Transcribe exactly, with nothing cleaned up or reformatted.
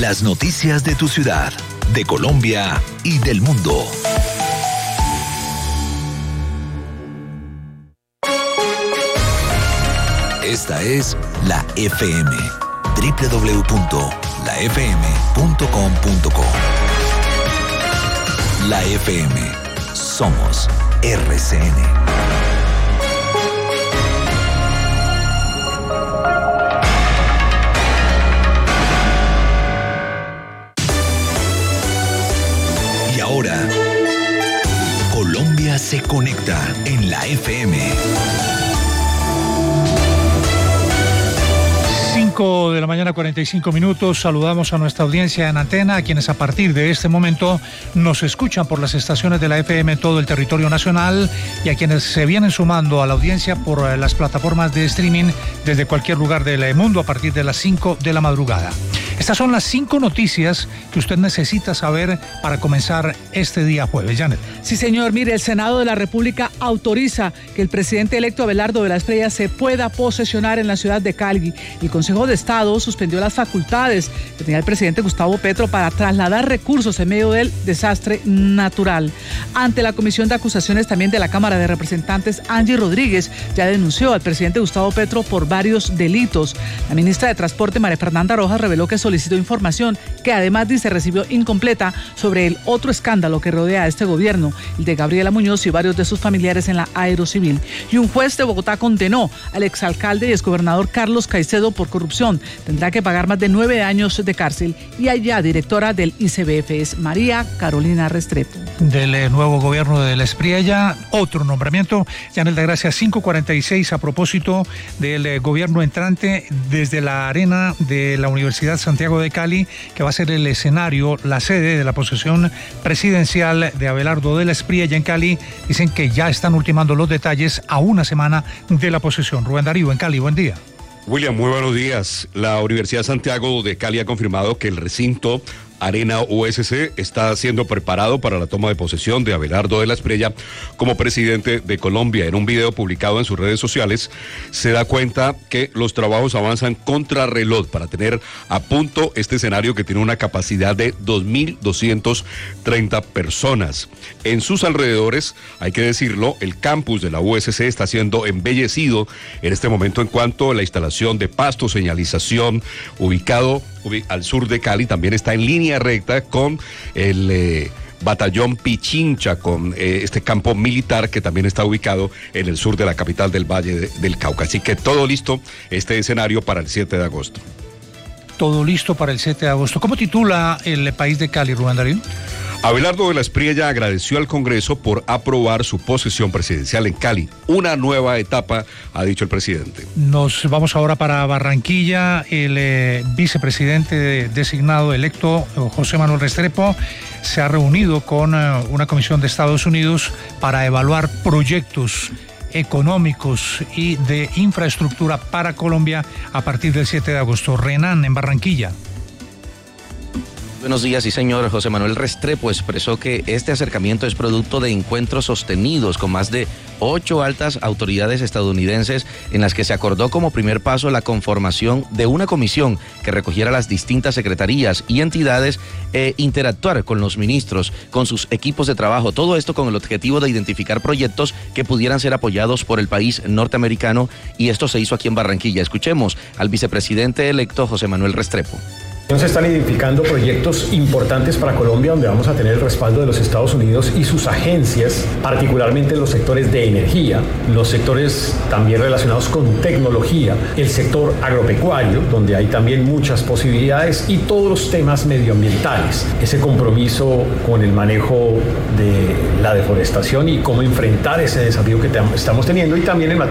Las noticias de tu ciudad, de Colombia y del mundo. Esta es la F M, doble u doble u doble u punto la f m punto com punto co. La F M, somos R C N. Y ahora, Colombia se conecta en la F M. cinco de la mañana, cuarenta y cinco minutos. Saludamos a nuestra audiencia en antena, a quienes a partir de este momento nos escuchan por las estaciones de la F M en todo el territorio nacional y a quienes se vienen sumando a la audiencia por las plataformas de streaming desde cualquier lugar del mundo a partir de las cinco de la madrugada. Estas son las cinco noticias que usted necesita saber para comenzar este día jueves. Janet. Sí, señor. Mire, el Senado de la República autoriza que el presidente electo Abelardo de la Espriella se pueda posesionar en la ciudad de Cali. El Consejo de Estado suspendió las facultades que tenía el presidente Gustavo Petro para trasladar recursos en medio del desastre natural. Ante la Comisión de Acusaciones también de la Cámara de Representantes, Angie Rodríguez ya denunció al presidente Gustavo Petro por varios delitos. La ministra de Transporte, María Fernanda Rojas, reveló que solicitó información que además dice recibió incompleta sobre el otro escándalo que rodea a este gobierno, el de Gabriela Muñoz y varios de sus familiares en la Aerocivil. Y un juez de Bogotá condenó al exalcalde y exgobernador Carlos Caicedo por corrupción. Tendrá que pagar más de nueve años de cárcel. Y allá, directora del I C B F es María Carolina Restrepo. Del eh, nuevo gobierno de la Espriella, otro nombramiento. Yanel de Gracia, cinco cuarenta y seis, a propósito del eh, gobierno entrante desde la arena de la Universidad Santiago de Cali, que va a ser el escenario, la sede de la posesión presidencial de Abelardo de la Espriella en Cali. Dicen que ya están ultimando los detalles a una semana de la posesión. Rubén Darío en Cali, buen día. William, muy buenos días. La Universidad Santiago de Cali ha confirmado que el recinto Arena U S C está siendo preparado para la toma de posesión de Abelardo de la Espriella como presidente de Colombia. En un video publicado en sus redes sociales se da cuenta que los trabajos avanzan contra reloj para tener a punto este escenario que tiene una capacidad de dos mil doscientas treinta personas. En sus alrededores, hay que decirlo, el campus de la U S C está siendo embellecido en este momento en cuanto a la instalación de pasto, señalización, ubicado al sur de Cali, también está en línea recta con el eh, batallón Pichincha, con eh, este campo militar que también está ubicado en el sur de la capital del Valle de, del Cauca. Así que todo listo, este escenario para el siete de agosto. Todo listo para el siete de agosto. ¿Cómo titula el País de Cali, Rubén Darío? Abelardo de la Espriella agradeció al Congreso por aprobar su posesión presidencial en Cali. Una nueva etapa, ha dicho el presidente. Nos vamos ahora para Barranquilla. El eh, vicepresidente designado electo, José Manuel Restrepo, se ha reunido con eh, una comisión de Estados Unidos para evaluar proyectos económicos y de infraestructura para Colombia a partir del siete de agosto. Renan, en Barranquilla. Buenos días, sí señor. José Manuel Restrepo expresó que este acercamiento es producto de encuentros sostenidos con más de ocho altas autoridades estadounidenses en las que se acordó como primer paso la conformación de una comisión que recogiera las distintas secretarías y entidades e interactuar con los ministros, con sus equipos de trabajo, todo esto con el objetivo de identificar proyectos que pudieran ser apoyados por el país norteamericano, y esto se hizo aquí en Barranquilla. Escuchemos al vicepresidente electo José Manuel Restrepo. Se están identificando proyectos importantes para Colombia donde vamos a tener el respaldo de los Estados Unidos y sus agencias, particularmente en los sectores de energía, los sectores también relacionados con tecnología, el sector agropecuario, donde hay también muchas posibilidades, y todos los temas medioambientales. Ese compromiso con el manejo de la deforestación y cómo enfrentar ese desafío que estamos teniendo, y también en